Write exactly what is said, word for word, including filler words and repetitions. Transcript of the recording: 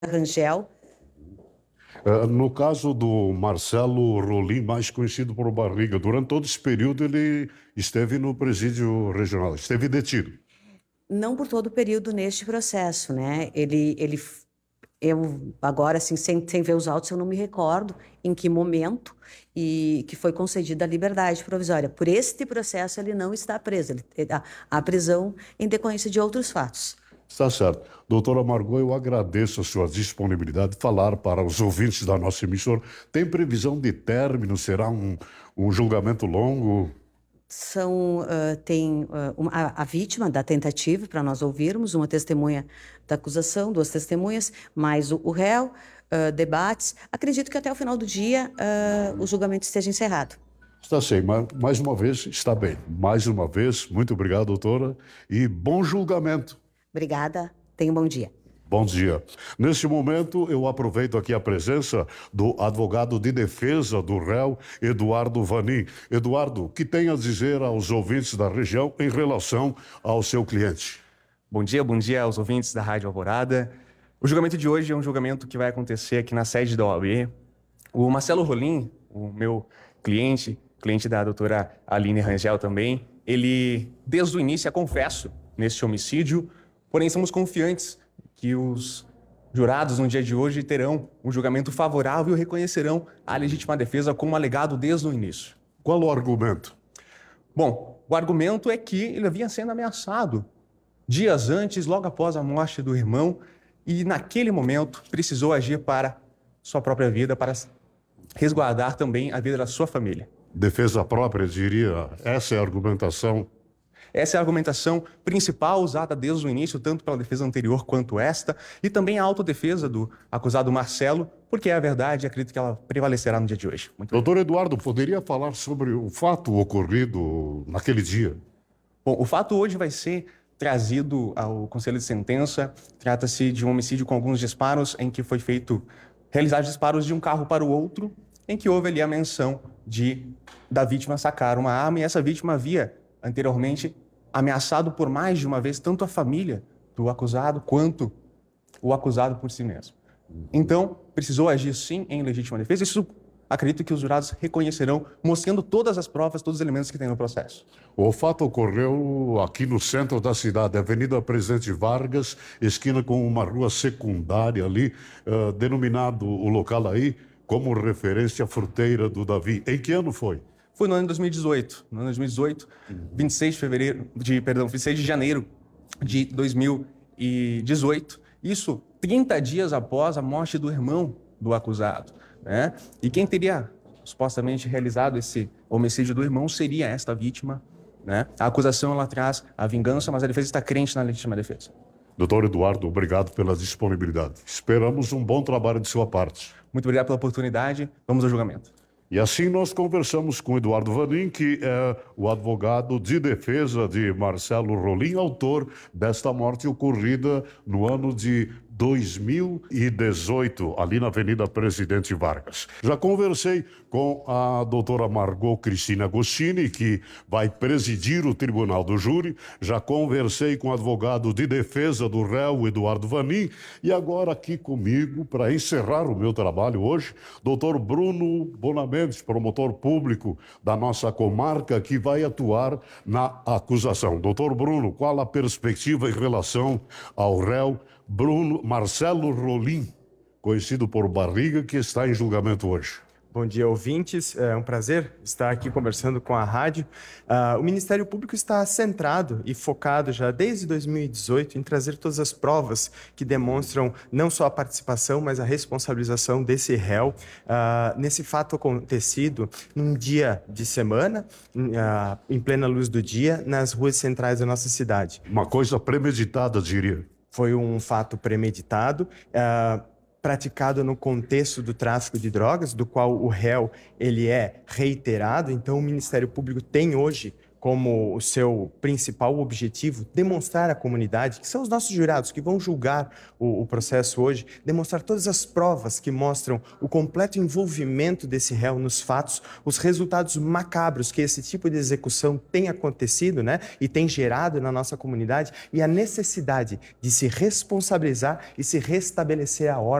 Rangel. Uh, no caso do Marcelo Rolim, mais conhecido por Barriga, durante todo esse período ele esteve no presídio regional, esteve detido. Não por todo o período neste processo, né? Ele, ele, eu agora, assim, sem, sem ver os autos, eu não me recordo em que momento e que foi concedida a liberdade provisória. Por este processo, ele não está preso. Ele, a, a prisão em decorrência de outros fatos. Está certo. Doutora Margot, eu agradeço a sua disponibilidade de falar para os ouvintes da nossa emissora. Tem previsão de término? Será um, um julgamento longo? São, uh, tem uh, uma, a, a vítima da tentativa, para nós ouvirmos, uma testemunha da acusação, duas testemunhas, mais o, o réu, uh, debates. Acredito que até o final do dia uh, o julgamento esteja encerrado. Está sim, mas mais uma vez está bem. Mais uma vez, muito obrigado, doutora, e bom julgamento. Obrigada, tenha um bom dia. Bom dia. Neste momento, eu aproveito aqui a presença do advogado de defesa do réu, Eduardo Vanin. Eduardo, o que tem a dizer aos ouvintes da região em relação ao seu cliente? Bom dia, bom dia aos ouvintes da Rádio Alvorada. O julgamento de hoje é um julgamento que vai acontecer aqui na sede da O A B. O Marcelo Rolim, o meu cliente, cliente da doutora Aline Rangel também, ele, desde o início, é confesso neste homicídio. Porém, somos confiantes que os jurados no dia de hoje terão um julgamento favorável e reconhecerão a legítima defesa como alegado desde o início. Qual o argumento? Bom, o argumento é que ele havia sendo ameaçado dias antes, logo após a morte do irmão, e naquele momento precisou agir para sua própria vida, para resguardar também a vida da sua família. Defesa própria, diria. Essa é a argumentação. Essa é a argumentação principal usada desde o início, tanto pela defesa anterior quanto esta, e também a autodefesa do acusado Marcelo, porque é a verdade e acredito que ela prevalecerá no dia de hoje. Muito Doutor bem. Eduardo, poderia falar sobre o fato ocorrido naquele dia? Bom, o fato hoje vai ser trazido ao Conselho de Sentença. Trata-se de um homicídio com alguns disparos, em que foi feito, realizados disparos de um carro para o outro, em que houve ali a menção de, da vítima sacar uma arma, e essa vítima havia anteriormente ameaçado por mais de uma vez tanto a família do acusado quanto o acusado por si mesmo. Então, precisou agir sim em legítima defesa. Isso acredito que os jurados reconhecerão, mostrando todas as provas, todos os elementos que tem no processo. O fato ocorreu aqui no centro da cidade, Avenida Presidente Vargas, esquina com uma rua secundária ali, uh, denominado o local aí como referência à Fruteira do Davi. Em que ano foi? Foi no ano de dois mil e dezoito. No ano de dois mil e dezoito, vinte e seis de fevereiro, de, perdão, vinte e seis de janeiro de dois mil e dezoito. Isso trinta dias após a morte do irmão do acusado, né? E quem teria supostamente realizado esse homicídio do irmão seria esta vítima, né? A acusação ela traz a vingança, mas a defesa está crente na legítima defesa. Doutor Eduardo, obrigado pela disponibilidade. Esperamos um bom trabalho de sua parte. Muito obrigado pela oportunidade. Vamos ao julgamento. E assim nós conversamos com Eduardo Vanin, que é o advogado de defesa de Marcelo Rolim, autor desta morte ocorrida no ano de dois mil e dezoito, ali na Avenida Presidente Vargas. Já conversei com a doutora Margot Cristina Agostini, que vai presidir o Tribunal do Júri. Já conversei com o advogado de defesa do réu, Eduardo Vanin. E agora aqui comigo, para encerrar o meu trabalho hoje, doutor Bruno Bonamendes, promotor público da nossa comarca, que vai atuar na acusação. Doutor Bruno, qual a perspectiva em relação ao réu Bruno Marcelo Rolim, conhecido por Barriga, que está em julgamento hoje? Bom dia, ouvintes. É um prazer estar aqui conversando com a rádio. Uh, o Ministério Público está centrado e focado já desde dois mil e dezoito em trazer todas as provas que demonstram não só a participação, mas a responsabilização desse réu uh, nesse fato acontecido num dia de semana, uh, em plena luz do dia, nas ruas centrais da nossa cidade. Uma coisa premeditada, diria. Foi um fato premeditado, uh, praticado no contexto do tráfico de drogas, do qual o réu ele é reiterado. Então, o Ministério Público tem hoje como o seu principal objetivo demonstrar à comunidade, que são os nossos jurados que vão julgar o, o processo hoje, demonstrar todas as provas que mostram o completo envolvimento desse réu nos fatos, os resultados macabros que esse tipo de execução tem acontecido, né, e tem gerado na nossa comunidade, e a necessidade de se responsabilizar e se restabelecer a ordem